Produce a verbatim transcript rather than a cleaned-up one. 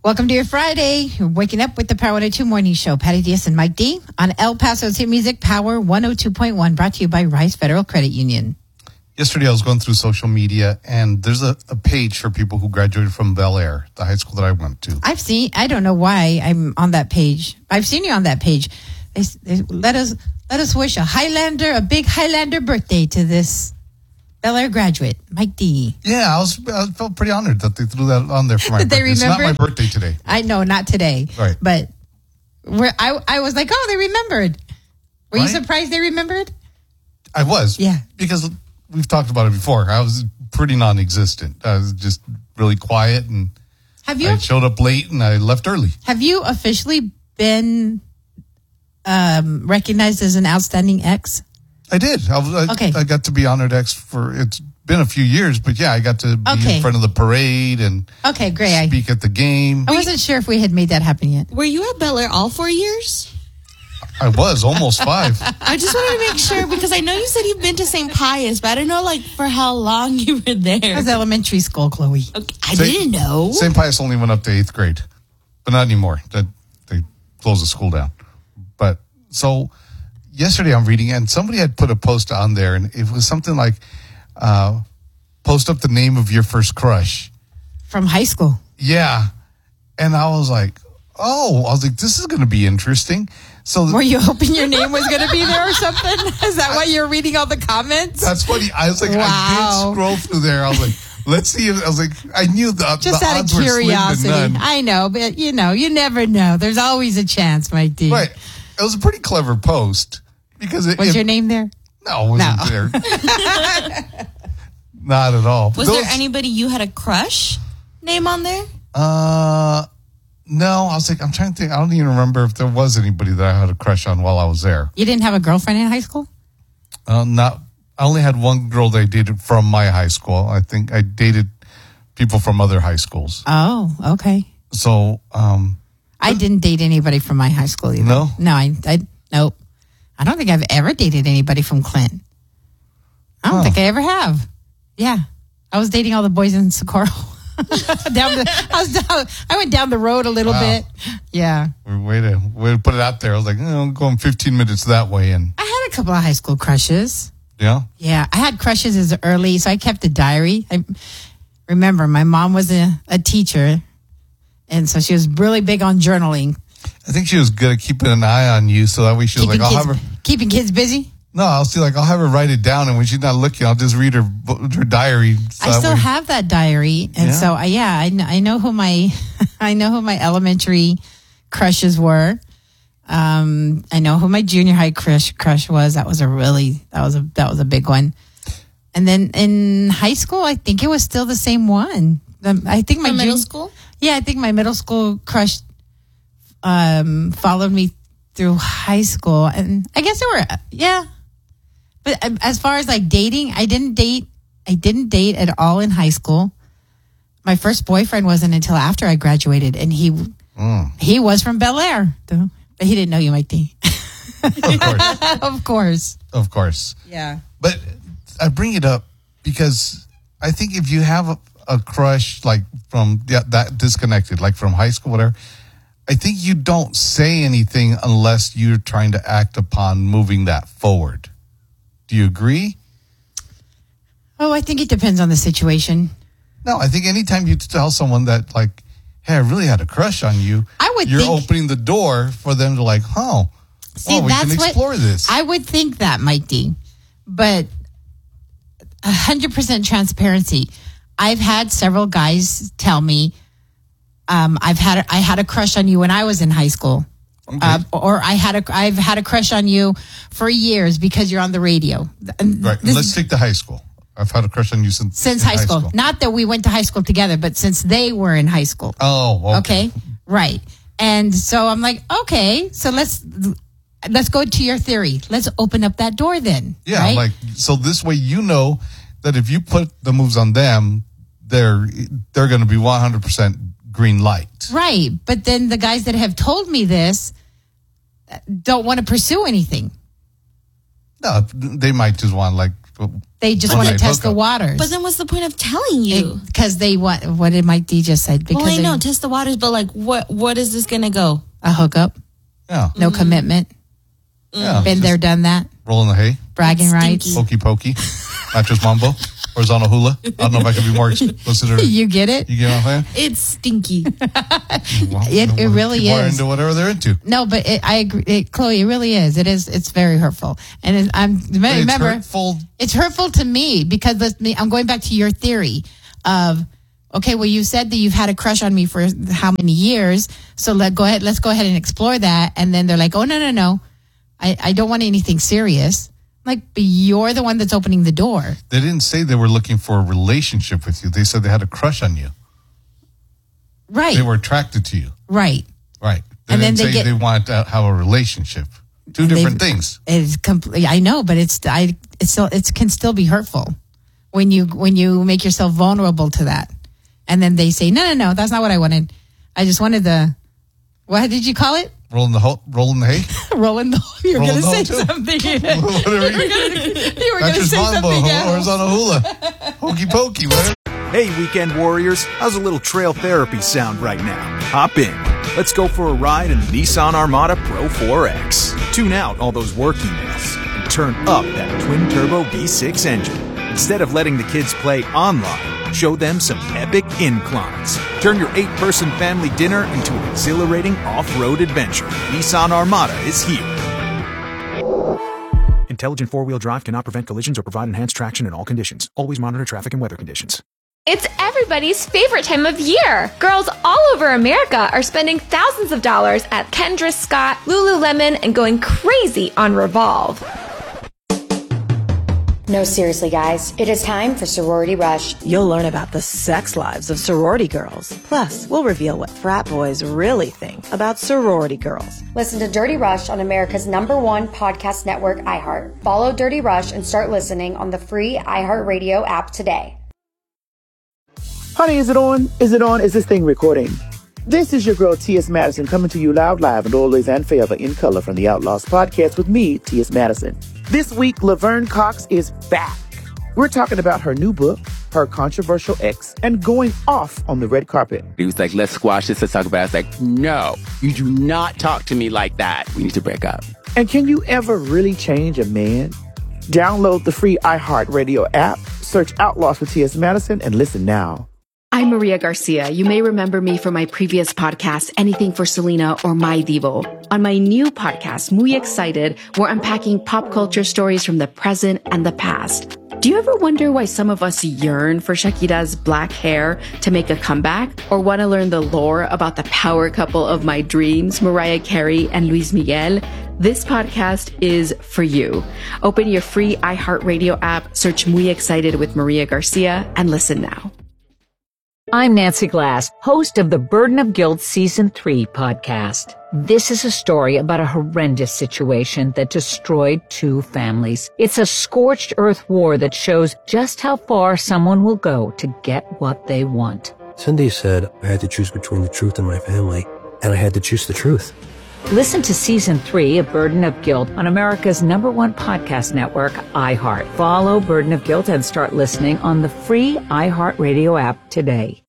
Welcome to your Friday. You're waking up with the Power one oh two Morning Show. Patty Diaz and Mike D on El Paso's Hit Music Power one oh two point one, brought to you by Rice Federal Credit Union. Yesterday, I was going through social media, and there's a, a page for people who graduated from Bel Air, the high school that I went to. I've seen, I don't know why I'm on that page. I've seen you on that page. They, they, let us let us wish a Highlander, a big Highlander birthday to this Bel Air graduate, Mike D. Yeah, I was I felt pretty honored that they threw that on there for my Did birthday. they It's not remember? my birthday today. I know, not today. Right. But we're, I, I was like, oh, they remembered. Were Right? you surprised they remembered? I was. Yeah. Because we've talked about it before. I was pretty non-existent. I was just really quiet, and Have you I showed up late, and I left early. Have you officially been um, recognized as an outstanding ex? I did. I, was, I, Okay. I got to be honored ex for, it's been a few years, but yeah, I got to be Okay. in front of the parade and Okay, great. I, speak at the game. I wasn't sure if we had made that happen yet. Were you at Bel Air all four years? I was almost five. I just wanted to make sure because I know you said you've been to Saint Pius, but I didn't know like for how long you were there. It was elementary school, Chloe. Okay, I Saint- didn't know. Saint Pius only went up to eighth grade, but not anymore. That they closed the school down. But so yesterday I'm reading, and somebody had put a post on there, and it was something like, uh, "Post up the name of your first crush." From high school. Yeah, and I was like, "Oh," I was like, "This is going to be interesting." So Were you hoping your name was going to be there or something? Is that why you're reading all the comments? that's funny. I was like, I Wow. did scroll through there. I was like, "Let's see." If, I was like, I knew the Just the out odds of were slim to curiosity. none. I know, but you know, you never know. There's always a chance, Mike D. Right. It was a pretty clever post because it Was it, your name there? No, it wasn't No. there. Not at all. Was Those- there anybody you had a crush name on there? Uh, no. I was like, I'm trying to think. I don't even remember if there was anybody that I had a crush on while I was there. You didn't have a girlfriend in high school? Uh, not. I only had one girl that I dated from my high school. I think I dated people from other high schools. Oh, okay. So, um, I didn't date anybody from my high school either. No? No, I, I nope. I don't think I've ever dated anybody from Clinton. I don't Huh. think I ever have. Yeah. I was dating all the boys in Socorro. down the, I, was down, I went down the road a little Wow. bit. Yeah. way to way to put it out there. I was like, oh, I'm going fifteen minutes that way, and I had a couple of high school crushes. yeah. Yeah. I had crushes as early, so I kept a diary. I remember my mom was a, a teacher, and so she was really big on journaling. I think she was good at keeping an eye on you, so that way she was Keeping, like, I'll kids, have her. keeping kids busy. No, I'll see. Like, I'll have her write it down, and when she's not looking, I'll just read her bo- her diary. So I that still way- have that diary, and Yeah. so uh, yeah, I know, I know who my I know who my elementary crushes were. Um, I know who my junior high crush crush was. That was a really that was a that was a big one. And then in high school, I think it was still the same one. Um, I think my From middle jun- school? Yeah, I think my middle school crush um, followed me through high school, and I guess there were yeah. But um, as far as like dating, I didn't date. I didn't date at all in high school. My first boyfriend wasn't until after I graduated, and he Mm, he was from Bel Air, though, but he didn't know you, Mike D. of course, Of course, of course. yeah. But I bring it up because I think if you have a, a crush like from yeah, that disconnected, like from high school, whatever, I think you don't say anything unless you're trying to act upon moving that forward. Do you agree? Oh, I think it depends on the situation. No, I think anytime you tell someone that, like, hey, I really had a crush on you, I would you're think- opening the door for them to, like, oh, See, oh we that's can what- explore this. I would think that, Mike D. But one hundred percent transparency. I've had several guys tell me, um, I've had a, I had a crush on you when I was in high school, Okay. uh, or I had a I've had a crush on you for years because you're on the radio. And right. this- Let's take the high school. I've had a crush on you since since in high school. Not that we went to high school together, but since they were in high school. Oh, okay. Okay. Right. And so I'm like, okay, so let's let's go to your theory. Let's open up that door then. Yeah, right? like, so this way you know that if you put the moves on them, they're they're going to be one hundred percent green light. Right. But then the guys that have told me this don't want to pursue anything. No, they might just want, like, They just One want to night test the hookup. waters. But then what's the point of telling you? Because they want, what did Mike D just said? Because Well, I they- know, test the waters, but like, what? what is this going to go? a hookup, Yeah. no commitment. Yeah. Been Just there, done that. Rolling the hay. Bragging It's rights. stinky. Pokey pokey. Mattress mambo. Horizontal hula. I don't know if I can be more explicit. You get it? You get what I'm saying? It's stinky. Well, It- it really people are is. into whatever they're into. No, but it, I agree, it, Chloe. It really is. It is. It's very hurtful, and it, I'm But remember it's hurtful. it's hurtful to me because let's me. I'm going back to your theory of okay. Well, you said that you've had a crush on me for how many years? So let go ahead. Let's go ahead and explore that. And then they're like, oh no no no, I I don't want anything serious. Like, but you're the one that's opening the door. They didn't say they were looking for a relationship with you. They said they had a crush on you. Right. They were attracted to you. right. Right. They And then didn't they say get- they wanted to have a relationship. Two And different they've- things. It's complete. I know, but it's I. It's still. It can still be hurtful when you when you make yourself vulnerable to that, and then they say, no, no, no, that's not what I wanted. I just wanted the. What did you call it? Rolling the ho- rolling the hay. Rolling the. You're Rolling going to the say hoe, too. something. Whatever you, You were going to mattress say mambo. something else. Horizontal hula. Hokey pokey. Whatever. Hey, weekend warriors, how's a little trail therapy sound right now? Hop in. Let's go for a ride in the Nissan Armada Pro four X. Tune out all those work emails and turn up that twin-turbo V six engine. Instead of letting the kids play online, show them some epic inclines. Turn your eight-person family dinner into an exhilarating off-road adventure. Nissan Armada is here. Intelligent four-wheel drive cannot prevent collisions or provide enhanced traction in all conditions. Always monitor traffic and weather conditions. It's everybody's favorite time of year. Girls all over America are spending thousands of dollars at Kendra Scott, Lululemon, and going crazy on Revolve. No, seriously, guys. It is time for Sorority Rush. You'll learn about the sex lives of sorority girls. Plus, we'll reveal what frat boys really think about sorority girls. Listen to Dirty Rush on America's number one podcast network, iHeart. Follow Dirty Rush and start listening on the free iHeartRadio app today. Honey, is it on? Is it on? Is this thing recording? This is your girl, T S. Madison, coming to you loud, live, and always and forever in color from the Outlaws podcast with me, T S. Madison. This week, Laverne Cox is back. We're talking about her new book, her controversial ex, and going off on the red carpet. He was like, let's squash this, let's talk about it. I was like, no, you do not talk to me like that. We need to break up. And can you ever really change a man? Download the free iHeartRadio app, search Outlaws with T S. Madison, and listen now. I'm Maria Garcia. You may remember me from my previous podcast, Anything for Selena or My Divo. On my new podcast, Muy Excited, we're unpacking pop culture stories from the present and the past. Do you ever wonder why some of us yearn for Shakira's black hair to make a comeback? Or want to learn the lore about the power couple of my dreams, Mariah Carey and Luis Miguel? This podcast is for you. Open your free iHeartRadio app, search Muy Excited with Maria Garcia, and listen now. I'm Nancy Glass, host of the Burden of Guilt Season three podcast. This is a story about a horrendous situation that destroyed two families. It's a scorched earth war that shows just how far someone will go to get what they want. Cindy said I had to choose between the truth and my family, and I had to choose the truth. Listen to Season three of Burden of Guilt on America's number one podcast network, iHeart. Follow Burden of Guilt and start listening on the free iHeartRadio app today.